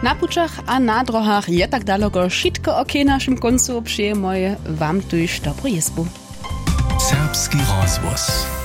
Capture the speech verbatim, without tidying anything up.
Na pučach a na drohach je tak daleko šitko oké našim koncu. Přeje moje vám tuž dobrú jizbu. Serbski rozvoz.